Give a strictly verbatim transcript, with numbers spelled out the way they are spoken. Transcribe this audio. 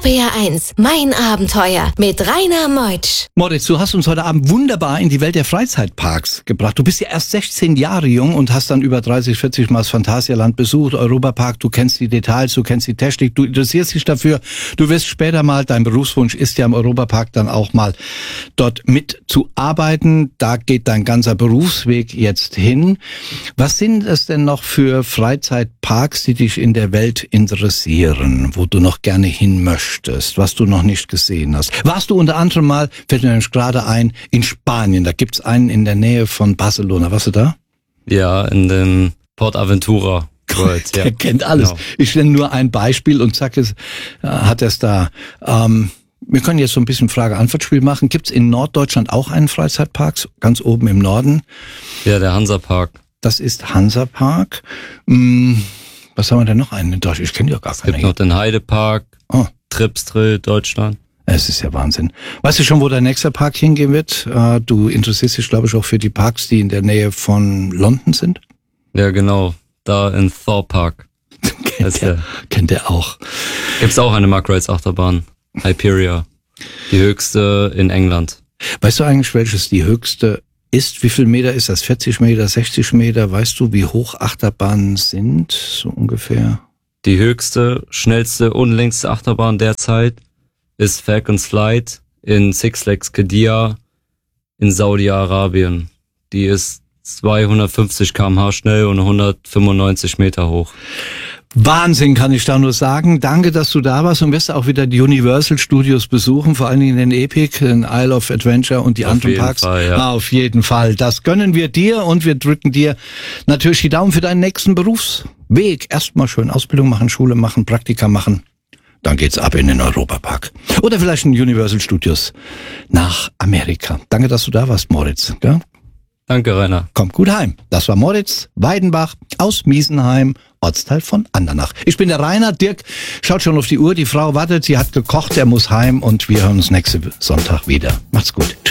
R P R eins, mein Abenteuer mit Rainer Meutsch. Moritz, du hast uns heute Abend wunderbar in die Welt der Freizeitparks gebracht. Du bist ja erst sechzehn Jahre jung und hast dann über dreißig, vierzig Mal das Phantasialand besucht, Europapark, du kennst die Details, du kennst die Technik, du interessierst dich dafür. Du wirst später mal, dein Berufswunsch ist ja im Europapark dann auch mal dort mitzuarbeiten. Da geht dein ganzer Berufsweg jetzt hin. Was sind es denn noch für Freizeitparks, die dich in der Welt interessieren, wo du noch gerne hin möchtest, was du noch nicht gesehen hast? Warst du unter anderem mal, fällt mir nämlich gerade ein, in Spanien, da gibt's einen in der Nähe von Barcelona. Warst du da? Ja, in dem Port Aventura. World, Der ja. kennt alles. Genau. Ich nenne nur ein Beispiel und zack, es, äh, hat er es da. Ähm, wir können jetzt so ein bisschen Frage-Antwort-Spiel machen. Gibt's in Norddeutschland auch einen Freizeitpark, ganz oben im Norden? Ja, der Hansapark. Das ist Hansapark. Hm, was haben wir denn noch einen in Deutschland? Ich kenne ja gar Es keine. gibt noch den Heidepark, Oh. Tripsdrill, Deutschland. Es ist ja Wahnsinn. Weißt du schon, wo dein nächster Park hingehen wird? Äh, du interessierst dich, glaube ich, auch für die Parks, die in der Nähe von London sind. Ja, genau. Da in Thor Park. Kennt ist der, der. kennt der auch. Gibt's auch eine Mark Rides Achterbahn. Hyperia. Die höchste in England. Weißt du eigentlich, welches die höchste ist? Wie viel Meter ist das? vierzig Meter, sechzig Meter? Weißt du, wie hoch Achterbahnen sind? So ungefähr. Die höchste, schnellste und längste Achterbahn derzeit ist Falcon's Flight in Six Flags Qiddiya in Saudi-Arabien. Die ist zweihundertfünfzig Kilometer pro Stunde schnell und hundertfünfundneunzig Meter hoch. Wahnsinn, kann ich da nur sagen. Danke, dass du da warst und wirst auch wieder die Universal Studios besuchen, vor allen Dingen den Epic, den Isle of Adventure und die Auf anderen jeden Parks. Fall, ja. Ah, auf jeden Fall. Das gönnen wir dir und wir drücken dir natürlich die Daumen für deinen nächsten Berufsweg. Erstmal schön Ausbildung machen, Schule machen, Praktika machen. Dann geht's ab in den Europapark. Oder vielleicht in Universal Studios nach Amerika. Danke, dass du da warst, Moritz. Ja? Danke, Rainer. Kommt gut heim. Das war Moritz Weidenbach aus Miesenheim, Ortsteil von Andernach. Ich bin der Rainer. Dirk schaut schon auf die Uhr. Die Frau wartet, sie hat gekocht, er muss heim und wir hören uns nächsten Sonntag wieder. Macht's gut. Tschüss.